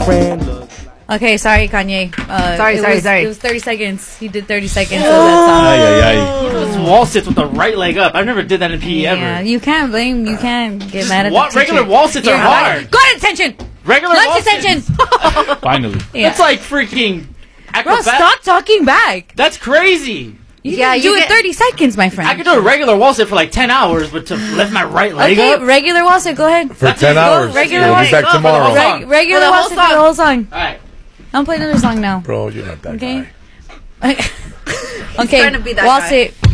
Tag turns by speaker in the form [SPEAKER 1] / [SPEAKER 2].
[SPEAKER 1] friend looks like.
[SPEAKER 2] Okay, sorry, Kanye.
[SPEAKER 3] Sorry.
[SPEAKER 2] It was 30 seconds. He did 30 seconds of that song.
[SPEAKER 4] He does wall sits with the right leg up. I never did that in PE
[SPEAKER 2] Yeah,
[SPEAKER 4] ever.
[SPEAKER 2] you can't get mad at the teacher.
[SPEAKER 4] Regular wall sits are hard.
[SPEAKER 2] Go ahead, attention.
[SPEAKER 4] Regular wall
[SPEAKER 2] Lunch attention.
[SPEAKER 4] sits.
[SPEAKER 5] Finally.
[SPEAKER 2] Yeah.
[SPEAKER 4] That's like freaking
[SPEAKER 2] Bro, stop talking back.
[SPEAKER 4] That's crazy.
[SPEAKER 2] You can do it 30 seconds, my friend.
[SPEAKER 4] I could do a regular wall sit for like 10 hours, but to lift my right leg up?
[SPEAKER 2] Regular wall sit, go ahead.
[SPEAKER 6] For 10 hours.
[SPEAKER 2] Regular
[SPEAKER 6] We'll
[SPEAKER 2] wall
[SPEAKER 6] be
[SPEAKER 2] sit.
[SPEAKER 6] back tomorrow.
[SPEAKER 2] Regular wall sit for the whole song.
[SPEAKER 4] Alright.
[SPEAKER 2] I'm playing another song now.
[SPEAKER 6] Bro, you're not that
[SPEAKER 2] Okay.
[SPEAKER 6] guy.
[SPEAKER 2] Okay,
[SPEAKER 3] trying to be that
[SPEAKER 2] wall
[SPEAKER 3] guy.
[SPEAKER 2] sit.